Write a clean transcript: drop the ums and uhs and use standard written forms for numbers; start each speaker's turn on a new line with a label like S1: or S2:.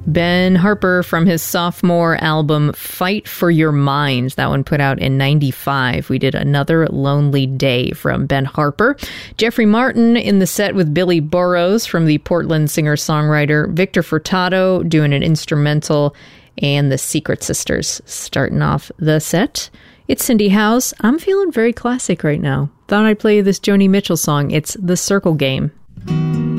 S1: Ben Harper from his sophomore album, Fight for Your Mind. That one put out in 95. We did Another Lonely Day from Ben Harper. Jeffrey Martin in the set with Billy Burrows from the Portland singer-songwriter. Victor Furtado doing an instrumental, and the Secret Sisters starting off the set. It's Cindy House. I'm feeling very classic right now. Thought I'd play you this Joni Mitchell song. It's The Circle Game.